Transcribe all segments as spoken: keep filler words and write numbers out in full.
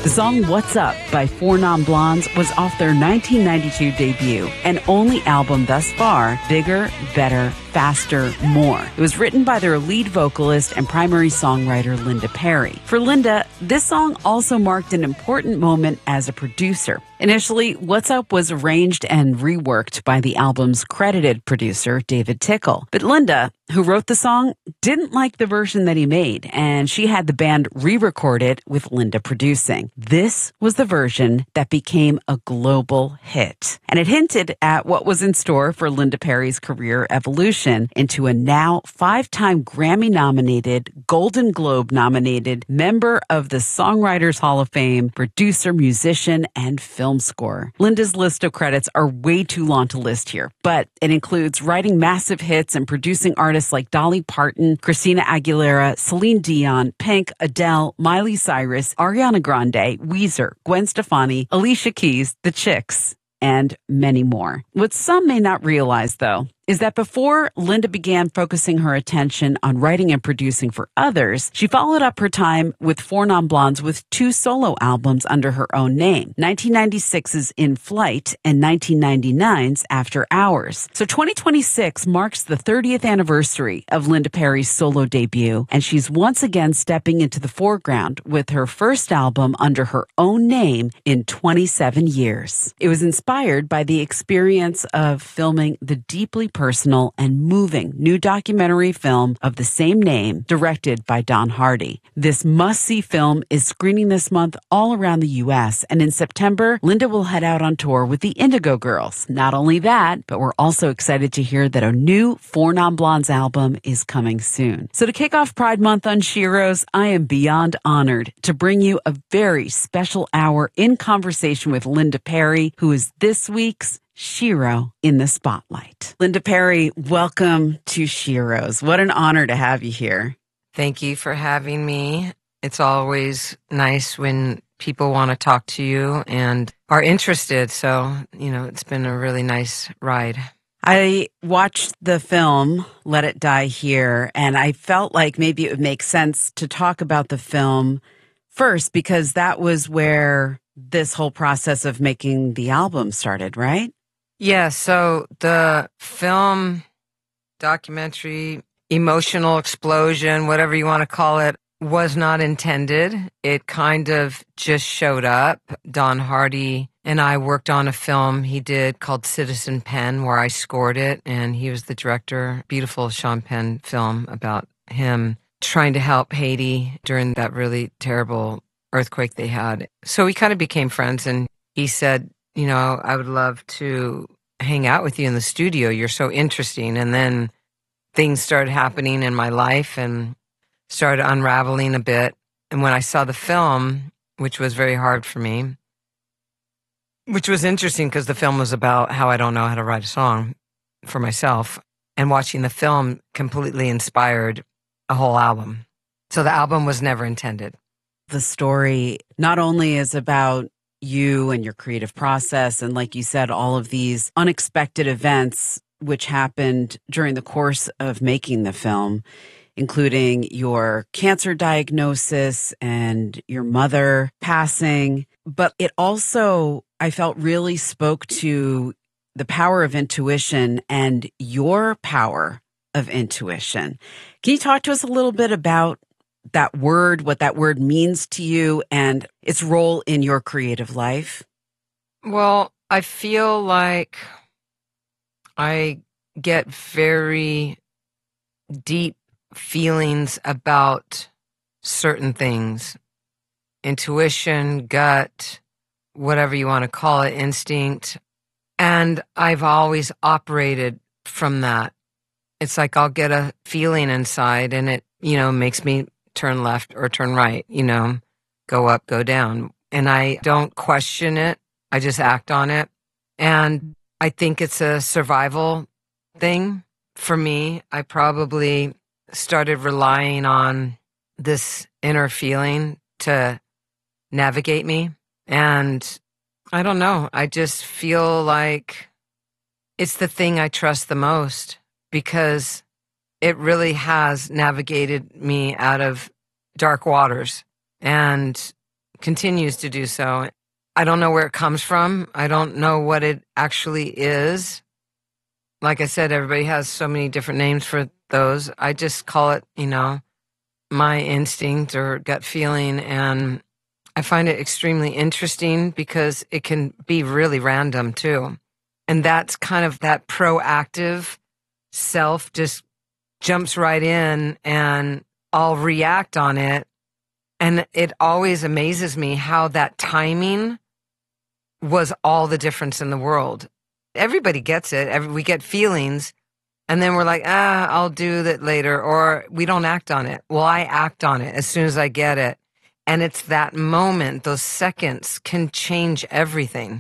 The song What's Up by Four Non Blondes was off their nineteen ninety-two debut and only album thus far, Bigger, Better, Faster, More. It was written by their lead vocalist and primary songwriter, Linda Perry. For Linda, this song also marked an important moment as a producer. Initially, What's Up was arranged and reworked by the album's credited producer, David Tickle. But Linda, who wrote the song, didn't like the version that he made, and she had the band re-record it with Linda producing. This was the version that became a global hit, and it hinted at what was in store for Linda Perry's career evolution into a now five-time Grammy-nominated, Golden Globe-nominated member of the Songwriters Hall of Fame, producer, musician, and film score. Linda's list of credits are way too long to list here, but it includes writing massive hits and producing artists like Dolly Parton, Christina Aguilera, Celine Dion, Pink, Adele, Miley Cyrus, Ariana Grande, Weezer, Gwen Stefani, Alicia Keys, The Chicks, and many more. What some may not realize, though, is that before Linda began focusing her attention on writing and producing for others, she followed up her time with Four Non Blondes with two solo albums under her own name, nineteen ninety-six's In Flight and nineteen ninety-nine's After Hours. So twenty twenty-six marks the thirtieth anniversary of Linda Perry's solo debut, and she's once again stepping into the foreground with her first album under her own name in twenty-seven years. It was inspired by the experience of filming the deeply personal and moving new documentary film of the same name, directed by Don Hardy. This must-see film is screening this month all around the U S, and in September, Linda will head out on tour with the Indigo Girls. Not only that, but we're also excited to hear that a new Four Non Blondes album is coming soon. So to kick off Pride Month on Sheroes, I am beyond honored to bring you a very special hour in conversation with Linda Perry, who is this week's Shero in the Spotlight. Linda Perry, welcome to Sheroes. What an honor to have you here. Thank you for having me. It's always nice when people want to talk to you and are interested. So, you know, it's been a really nice ride. I watched the film, Let It Die Here, and I felt like maybe it would make sense to talk about the film first because that was where this whole process of making the album started, right? Yeah, so the film, documentary, emotional explosion, whatever you want to call it, was not intended. It kind of just showed up. Don Hardy and I worked on a film he did called Citizen Penn, where I scored it, and he was the director. Beautiful Sean Penn film about him trying to help Haiti during that really terrible earthquake they had. So we kind of became friends, and he said, you know, I would love to hang out with you in the studio. You're so interesting. And then things started happening in my life and started unraveling a bit. And when I saw the film, which was very hard for me, which was interesting because the film was about how I don't know how to write a song for myself. And watching the film completely inspired a whole album. So the album was never intended. The story not only is about you and your creative process, and like you said, all of these unexpected events which happened during the course of making the film, including your cancer diagnosis and your mother passing. But it also, I felt, really spoke to the power of intuition and your power of intuition. Can you talk to us a little bit about that word, what that word means to you, and its role in your creative life? Well, I feel like I get very deep feelings about certain things. Intuition, gut, whatever you want to call it, instinct. And I've always operated from that. It's like I'll get a feeling inside and it, you know, makes me turn left or turn right, you know, go up, go down. And I don't question it. I just act on it. And I think it's a survival thing for me. I probably started relying on this inner feeling to navigate me. And I don't know. I just feel like it's the thing I trust the most because it really has navigated me out of dark waters and continues to do so. I don't know where it comes from. I don't know what it actually is. Like I said, everybody has so many different names for those. I just call it, you know, my instinct or gut feeling. And I find it extremely interesting because it can be really random too. And that's kind of that proactive self just jumps right in and I'll react on it. And it always amazes me how that timing was all the difference in the world. Everybody gets it. Every, we get feelings and then we're like, ah, I'll do that later, or we don't act on it. Well, I act on it as soon as I get it. And it's that moment, those seconds can change everything.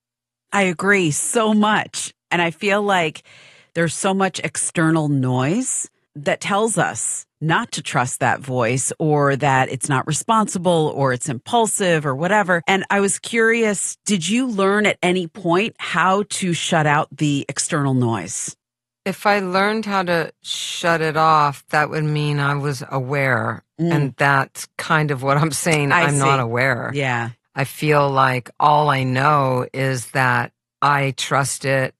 I agree so much. And I feel like there's so much external noise that tells us not to trust that voice or that it's not responsible or it's impulsive or whatever. And I was curious, did you learn at any point how to shut out the external noise? If I learned how to shut it off, that would mean I was aware. Mm. And that's kind of what I'm saying. I I'm see. Not aware. Yeah. I feel like all I know is that I trust it.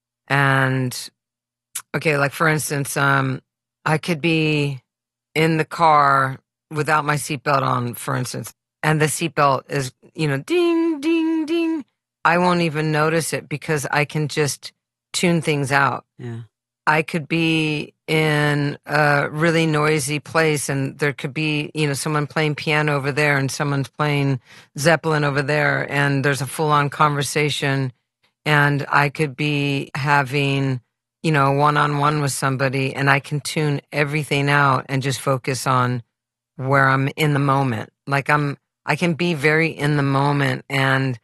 And okay, like for instance, um, I could be in the car without my seatbelt on, for instance, and the seatbelt is, you know, ding, ding, ding. I won't even notice it because I can just tune things out. Yeah. I could be in a really noisy place and there could be, you know, someone playing piano over there and someone's playing Zeppelin over there and there's a full-on conversation and I could be having, you know, one-on-one with somebody and I can tune everything out and just focus on where I'm in the moment. Like I'm, I can be very in the moment and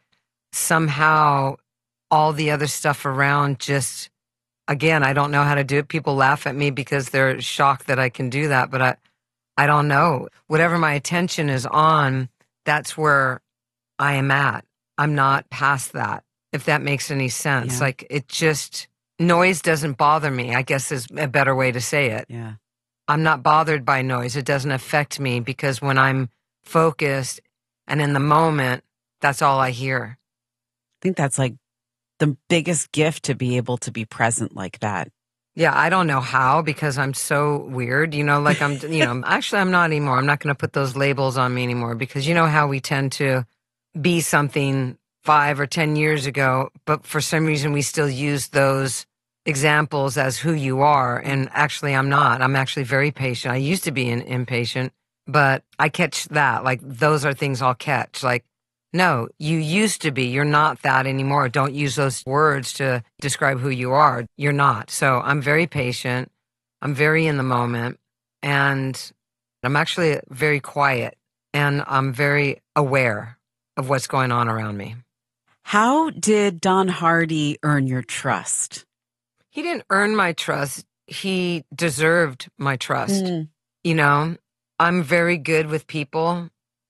somehow all the other stuff around just, again, I don't know how to do it. People laugh at me because they're shocked that I can do that, but I, I don't know. Whatever my attention is on, that's where I am at. I'm not past that, if that makes any sense. Yeah. Like it just, noise doesn't bother me, I guess is a better way to say it. Yeah. I'm not bothered by noise. It doesn't affect me because when I'm focused and in the moment, that's all I hear. I think that's like the biggest gift to be able to be present like that. Yeah, I don't know how because I'm so weird. You know, like I'm, you know, actually I'm not anymore. I'm not going to put those labels on me anymore because you know how we tend to be something five or ten years ago, but for some reason we still use those examples as who you are. And actually I'm not. I'm actually very patient. I used to be an impatient, but I catch that. Like those are things I'll catch. Like, no, you used to be. You're not that anymore. Don't use those words to describe who you are. You're not. So I'm very patient. I'm very in the moment. And I'm actually very quiet. And I'm very aware of what's going on around me. How did Don Hardy earn your trust? He didn't earn my trust. He deserved my trust. Mm. You know, I'm very good with people.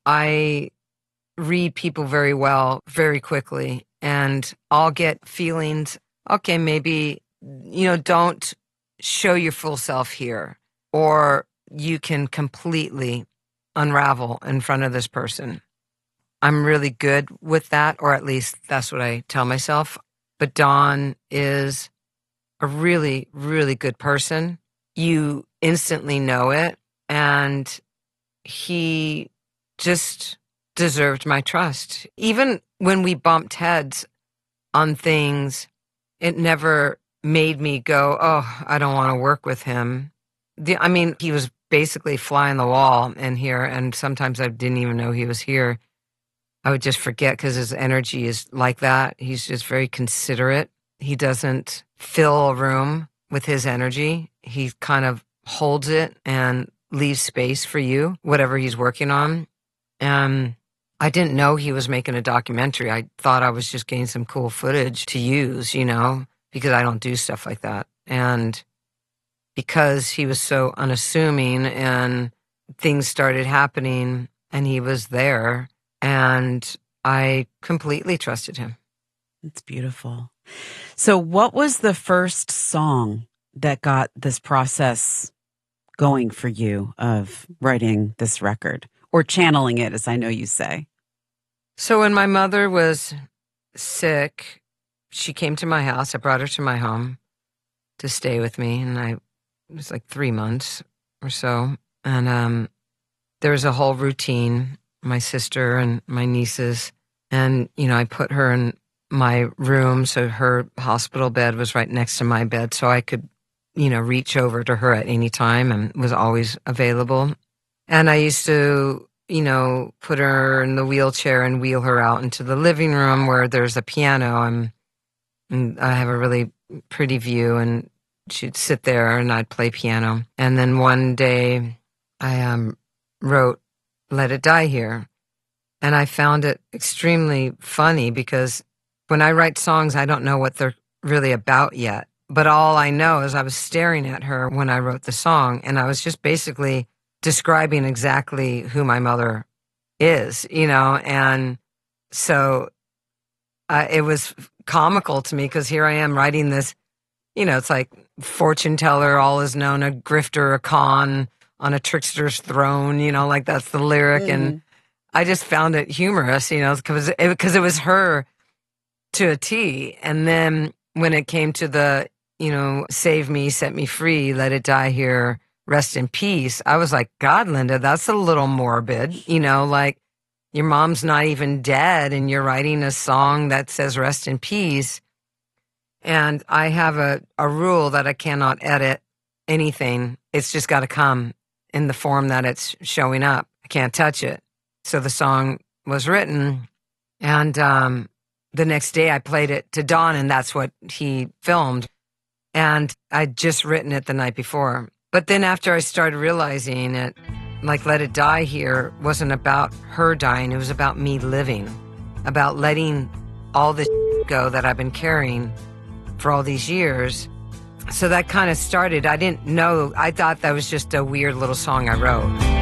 I read people very well, very quickly, and I'll get feelings. Okay, maybe, you know, don't show your full self here, or you can completely unravel in front of this person. I'm really good with that, or at least that's what I tell myself. But Don is a really, really good person. You instantly know it, and he just deserved my trust. Even when we bumped heads on things, it never made me go, oh, I don't want to work with him. The, I mean, he was basically fly on the wall in here, and sometimes I didn't even know he was here. I would just forget because his energy is like that. He's just very considerate. He doesn't fill a room with his energy. He kind of holds it and leaves space for you, whatever he's working on. And I didn't know he was making a documentary. I thought I was just getting some cool footage to use, you know, because I don't do stuff like that. And because he was so unassuming and things started happening and he was there, and I completely trusted him. It's beautiful. So what was the first song that got this process going for you of writing this record, or channeling it, as I know you say? So when my mother was sick, she came to my house. I brought her to my home to stay with me, and I it was like three months or so. And um, there was a whole routine, my sister and my nieces. And, you know, I put her in my room, so her hospital bed was right next to my bed, so I could, you know, reach over to her at any time and was always available. And I used to, you know, put her in the wheelchair and wheel her out into the living room where there's a piano, and, and I have a really pretty view, and she'd sit there and I'd play piano. And then one day I um, wrote Let It Die Here. And I found it extremely funny because when I write songs, I don't know what they're really about yet. But all I know is I was staring at her when I wrote the song, and I was just basically describing exactly who my mother is, you know. And so uh, it was comical to me because here I am writing this, you know, it's like fortune teller, all is known, a grifter, a con on a trickster's throne, you know, like that's the lyric. Mm. And I just found it humorous, you know, because it, because it was her to a T. And then when it came to the, you know, save me, set me free, let it die here, rest in peace, I was like, God, Linda, that's a little morbid, you know, like your mom's not even dead and you're writing a song that says rest in peace. And I have a, a rule that I cannot edit anything. It's just got to come in the form that it's showing up. I can't touch it. So the song was written, and um, the next day I played it to Don, and that's what he filmed. And I'd just written it the night before. But then after I started realizing it, like Let It Die Here wasn't about her dying. It was about me living, about letting all this go that I've been carrying for all these years. So that kind of started. I didn't know. I thought that was just a weird little song I wrote.